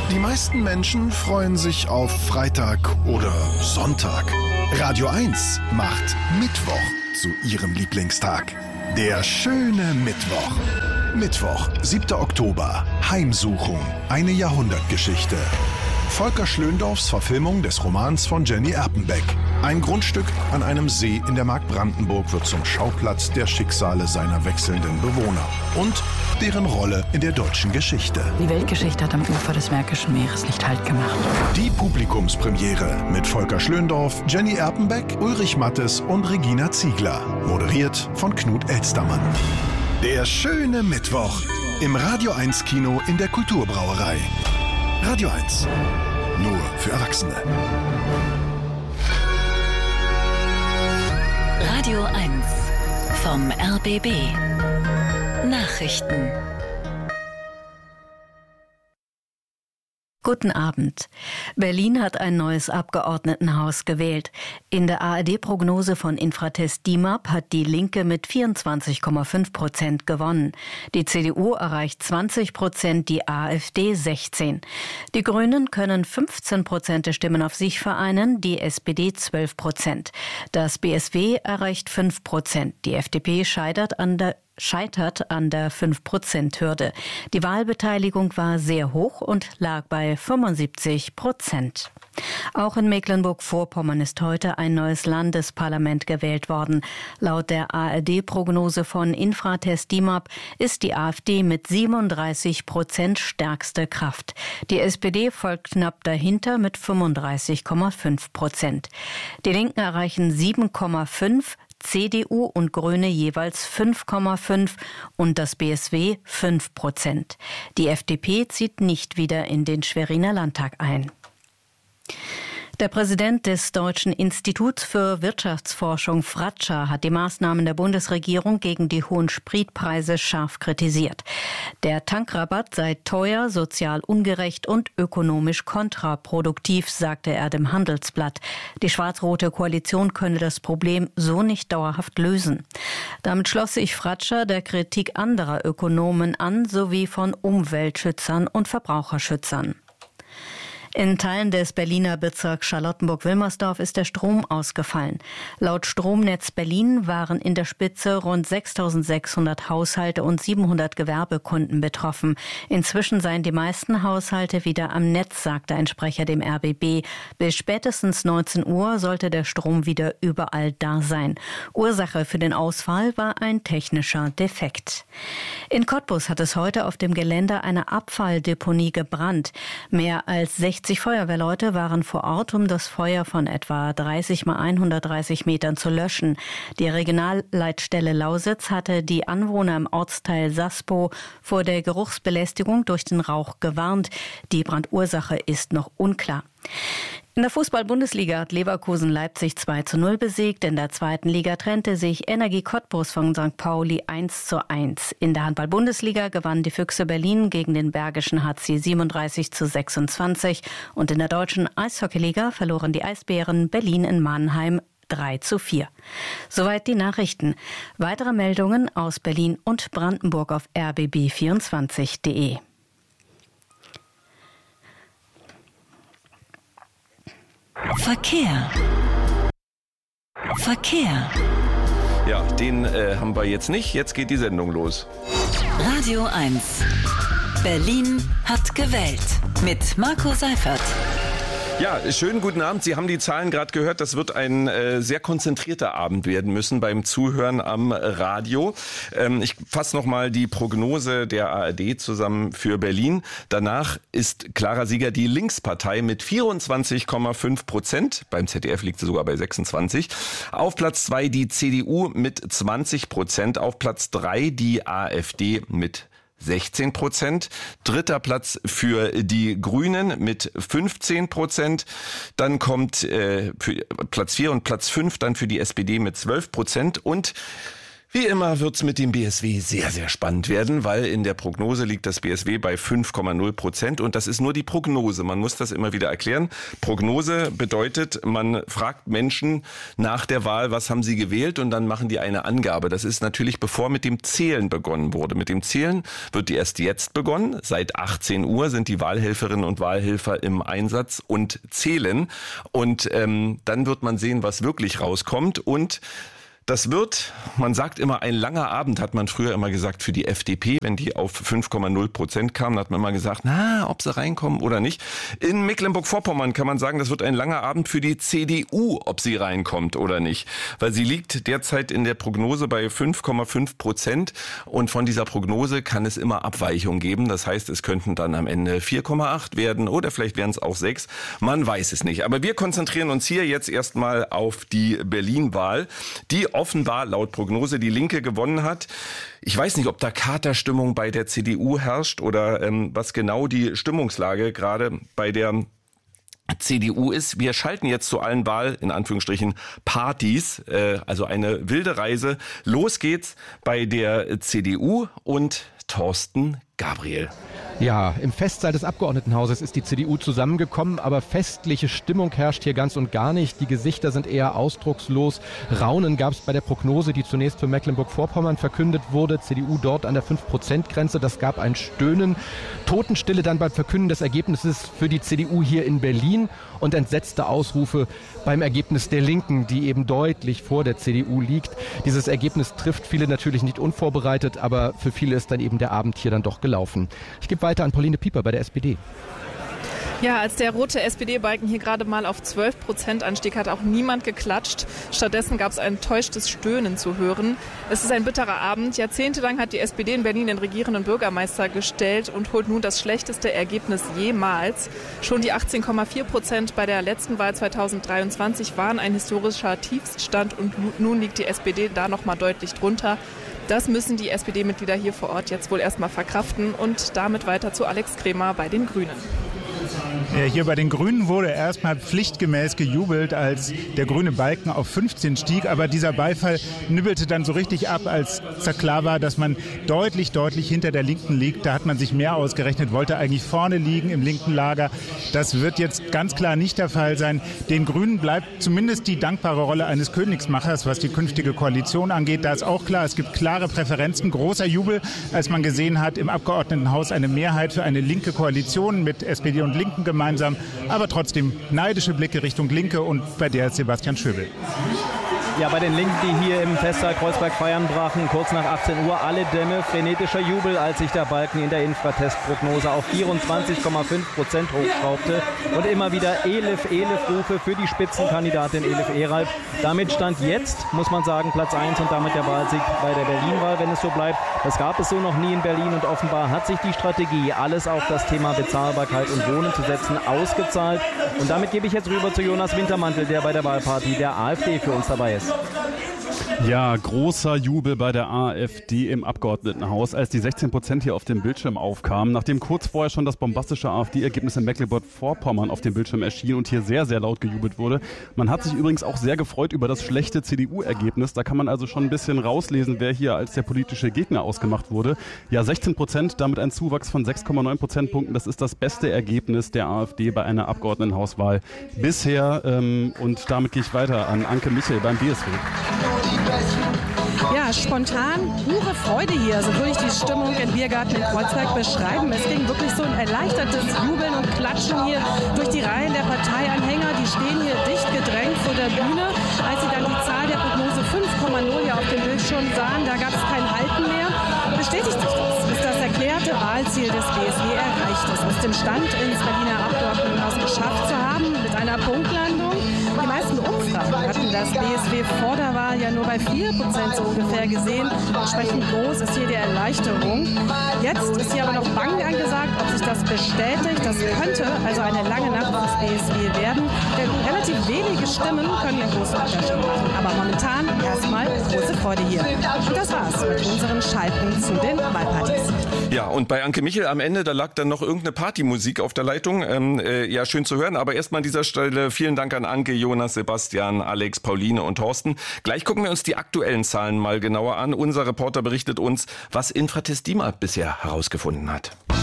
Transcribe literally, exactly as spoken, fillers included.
Die meisten Menschen freuen sich auf Freitag oder Sonntag. Radio eins macht Mittwoch zu ihrem Lieblingstag. Der schöne Mittwoch. Mittwoch, siebter Oktober. Heimsuchung. Eine Jahrhundertgeschichte. Volker Schlöndorffs Verfilmung des Romans von Jenny Erpenbeck. Ein Grundstück an einem See in der Mark Brandenburg wird zum Schauplatz der Schicksale seiner wechselnden Bewohner und deren Rolle in der deutschen Geschichte. Die Weltgeschichte hat am Ufer des Märkischen Meeres nicht Halt gemacht. Die Publikumspremiere mit Volker Schlöndorff, Jenny Erpenbeck, Ulrich Mattes und Regina Ziegler. Moderiert von Knut Elstermann. Der schöne Mittwoch im Radio eins Kino in der Kulturbrauerei. Radio eins. Nur für Erwachsene. Radio eins vom R B B. Nachrichten. Guten Abend. Berlin hat ein neues Abgeordnetenhaus gewählt. In der A R D-Prognose von Infratest D I M A P hat die Linke mit vierundzwanzig Komma fünf Prozent gewonnen. Die C D U erreicht zwanzig Prozent, die AfD sechzehn. Die Grünen können fünfzehn Prozent der Stimmen auf sich vereinen, die S P D zwölf Prozent. Das B S W erreicht fünf Prozent. Die F D P scheitert an der scheitert an der fünf Prozent Hürde. Die Wahlbeteiligung war sehr hoch und lag bei fünfundsiebzig Prozent. Auch in Mecklenburg-Vorpommern ist heute ein neues Landesparlament gewählt worden. Laut der A R D-Prognose von Infratest D I M A P ist die AfD mit siebenunddreißig Prozent stärkste Kraft. Die S P D folgt knapp dahinter mit fünfunddreißig Komma fünf Prozent. Die Linken erreichen sieben Komma fünf, C D U und Grüne jeweils fünf Komma fünf und das B S W fünf Prozent. Die F D P zieht nicht wieder in den Schweriner Landtag ein. Der Präsident des Deutschen Instituts für Wirtschaftsforschung Fratscher hat die Maßnahmen der Bundesregierung gegen die hohen Spritpreise scharf kritisiert. Der Tankrabatt sei teuer, sozial ungerecht und ökonomisch kontraproduktiv, sagte er dem Handelsblatt. Die schwarz-rote Koalition könne das Problem so nicht dauerhaft lösen. Damit schloss sich Fratscher der Kritik anderer Ökonomen an, sowie von Umweltschützern und Verbraucherschützern. In Teilen des Berliner Bezirks Charlottenburg-Wilmersdorf ist der Strom ausgefallen. Laut Stromnetz Berlin waren in der Spitze rund sechstausendsechshundert Haushalte und siebenhundert Gewerbekunden betroffen. Inzwischen seien die meisten Haushalte wieder am Netz, sagte ein Sprecher dem R B B. Bis spätestens neunzehn Uhr sollte der Strom wieder überall da sein. Ursache für den Ausfall war ein technischer Defekt. In Cottbus hat es heute auf dem Gelände eine Abfalldeponie gebrannt. Mehr als sechzig Feuerwehrleute waren vor Ort, um das Feuer von etwa dreißig mal hundertdreißig Metern zu löschen. Die Regionalleitstelle Lausitz hatte die Anwohner im Ortsteil Saspo vor der Geruchsbelästigung durch den Rauch gewarnt. Die Brandursache ist noch unklar. In der Fußball-Bundesliga hat Leverkusen Leipzig zwei zu null besiegt. In der zweiten Liga trennte sich Energie Cottbus von Sankt Pauli eins zu eins. In der Handball-Bundesliga gewannen die Füchse Berlin gegen den Bergischen H C siebenunddreißig zu sechsundzwanzig. Und in der deutschen Eishockeyliga verloren die Eisbären Berlin in Mannheim drei zu vier. Soweit die Nachrichten. Weitere Meldungen aus Berlin und Brandenburg auf r b b vierundzwanzig punkt d e. Verkehr. Verkehr. Ja, den äh, haben wir jetzt nicht. Jetzt geht die Sendung los. Radio eins. Berlin hat gewählt. Mit Marco Seifert. Ja, schönen guten Abend. Sie haben die Zahlen gerade gehört. Das wird ein äh, sehr konzentrierter Abend werden müssen beim Zuhören am Radio. Ähm, ich fasse nochmal die Prognose der A R D zusammen für Berlin. Danach ist klarer Sieger die Linkspartei mit vierundzwanzig Komma fünf Prozent. Beim Z D F liegt sie sogar bei sechsundzwanzig. Auf Platz zwei die C D U mit zwanzig Prozent. Auf Platz drei die AfD mit sechzehn Prozent. Dritter Platz für die Grünen mit fünfzehn Prozent. Dann kommt äh, für Platz vier und Platz fünf dann für die S P D mit zwölf Prozent. Und Wie immer wird's mit dem B S W sehr, sehr spannend werden, weil in der Prognose liegt das B S W bei fünf Komma null Prozent und das ist nur die Prognose. Man muss das immer wieder erklären. Prognose bedeutet, man fragt Menschen nach der Wahl, was haben sie gewählt, und dann machen die eine Angabe. Das ist natürlich, bevor mit dem Zählen begonnen wurde. Mit dem Zählen wird erst jetzt begonnen. Seit achtzehn Uhr sind die Wahlhelferinnen und Wahlhelfer im Einsatz und zählen. Und ähm, dann wird man sehen, was wirklich rauskommt. Und das wird, man sagt immer, ein langer Abend, hat man früher immer gesagt, für die F D P. Wenn die auf fünf Komma null Prozent kamen, hat man immer gesagt, na, ob sie reinkommen oder nicht. In Mecklenburg-Vorpommern kann man sagen, das wird ein langer Abend für die C D U, ob sie reinkommt oder nicht. Weil sie liegt derzeit in der Prognose bei fünf Komma fünf Prozent und von dieser Prognose kann es immer Abweichungen geben. Das heißt, es könnten dann am Ende vier Komma acht werden oder vielleicht wären es auch sechs. Man weiß es nicht. Aber wir konzentrieren uns hier jetzt erstmal auf die Berlin-Wahl, die offenbar laut Prognose die Linke gewonnen hat. Ich weiß nicht, ob da Katerstimmung bei der C D U herrscht oder ähm, was genau die Stimmungslage gerade bei der C D U ist. Wir schalten jetzt zu allen Wahl, in Anführungsstrichen, Partys, äh, also eine wilde Reise. Los geht's bei der C D U und Thorsten Gabriel. Ja, im Festsaal des Abgeordnetenhauses ist die C D U zusammengekommen, aber festliche Stimmung herrscht hier ganz und gar nicht. Die Gesichter sind eher ausdruckslos. Raunen gab es bei der Prognose, die zunächst für Mecklenburg-Vorpommern verkündet wurde. C D U dort an der fünf Prozent Grenze, das gab ein Stöhnen. Totenstille dann beim Verkünden des Ergebnisses für die C D U hier in Berlin und entsetzte Ausrufe beim Ergebnis der Linken, die eben deutlich vor der C D U liegt. Dieses Ergebnis trifft viele natürlich nicht unvorbereitet, aber für viele ist dann eben der Abend hier dann doch gelaufen. Ich gebe weiter an Pauline Pieper bei der S P D. Ja, als der rote S P D-Balken hier gerade mal auf zwölf Prozent anstieg, hat auch niemand geklatscht. Stattdessen gab es ein enttäuschtes Stöhnen zu hören. Es ist ein bitterer Abend. Jahrzehntelang hat die S P D in Berlin den regierenden Bürgermeister gestellt und holt nun das schlechteste Ergebnis jemals. Schon die achtzehn Komma vier Prozent bei der letzten Wahl zweitausenddreiundzwanzig waren ein historischer Tiefstand und nun liegt die S P D da noch mal deutlich drunter. Das müssen die S P D-Mitglieder hier vor Ort jetzt wohl erstmal verkraften und damit weiter zu Alex Kremer bei den Grünen. Hier bei den Grünen wurde erstmal pflichtgemäß gejubelt, als der grüne Balken auf fünfzehn stieg. Aber dieser Beifall nibbelte dann so richtig ab, als klar war, dass man deutlich, deutlich hinter der Linken liegt. Da hat man sich mehr ausgerechnet, wollte eigentlich vorne liegen im linken Lager. Das wird jetzt ganz klar nicht der Fall sein. Den Grünen bleibt zumindest die dankbare Rolle eines Königsmachers, was die künftige Koalition angeht. Da ist auch klar, es gibt klare Präferenzen. Großer Jubel, als man gesehen hat, im Abgeordnetenhaus eine Mehrheit für eine linke Koalition mit S P D und Linken gemeinsam, aber trotzdem neidische Blicke Richtung Linke und bei der ist Sebastian Schöbel. Ja, bei den Linken, die hier im Festsaal Kreuzberg feiern brachen, kurz nach achtzehn Uhr alle Dämme, frenetischer Jubel, als sich der Balken in der Infratest-Prognose auf vierundzwanzig Komma fünf Prozent hochschraubte und immer wieder Elif, Elif-Rufe für die Spitzenkandidatin Elif Eralp. Damit stand jetzt, muss man sagen, Platz eins und damit der Wahlsieg bei der Berlin-Wahl, wenn es so bleibt. Das gab es so noch nie in Berlin und offenbar hat sich die Strategie, alles auf das Thema Bezahlbarkeit und Wohnen zu setzen, ausgezahlt. Und damit gebe ich jetzt rüber zu Jonas Wintermantel, der bei der Wahlparty der AfD für uns dabei ist. Ja, großer Jubel bei der AfD im Abgeordnetenhaus, als die sechzehn Prozent hier auf dem Bildschirm aufkamen, nachdem kurz vorher schon das bombastische AfD-Ergebnis in Mecklenburg-Vorpommern auf dem Bildschirm erschien und hier sehr, sehr laut gejubelt wurde. Man hat sich übrigens auch sehr gefreut über das schlechte C D U-Ergebnis. Da kann man also schon ein bisschen rauslesen, wer hier als der politische Gegner ausgemacht wurde. Ja, sechzehn Prozent, damit ein Zuwachs von sechs Komma neun Prozentpunkten. Das ist das beste Ergebnis der AfD bei einer Abgeordnetenhauswahl bisher. Ähm, und damit gehe ich weiter an Anke Michel beim B S W. Ja, spontan, pure Freude hier. So würde ich die Stimmung im Biergarten in Kreuzberg beschreiben. Es ging wirklich so ein erleichtertes Jubeln und Klatschen hier durch die Reihen der Parteianhänger. Die stehen hier dicht gedrängt vor der Bühne. Als sie dann die Zahl der Prognose fünf Komma null hier auf dem Bildschirm sahen, da gab es kein Halten mehr. Bestätigt sich das? Ist das erklärte Wahlziel des B S W erreicht? Es ist den Stand ins Berliner Abgeordnetenhaus geschafft zu haben mit einer Punktlandung. Die meisten Umfragen hatten das B S W vor der Wahl ja nur bei vier Prozent so ungefähr gesehen. Entsprechend groß ist hier die Erleichterung. Jetzt ist hier aber noch Bangen angesagt, ob sich das bestätigt. Das könnte also eine lange Nacht fürs B S W werden. Denn relativ wenige Stimmen können einen großen Unterschied machen. Aber momentan erstmal große Freude hier. Und das war's mit unseren Schalten zu den Wahlpartys. Ja, und bei Anke Michel am Ende, da lag dann noch irgendeine Partymusik auf der Leitung. Ähm, äh, ja, schön zu hören. Aber erstmal an dieser Stelle vielen Dank an Anke, Jonas, Sebastian, Alex, Pauline und Thorsten. Gleich gucken wir uns die aktuellen Zahlen mal genauer an. Unser Reporter berichtet uns, was Infratest DIMAP bisher herausgefunden hat.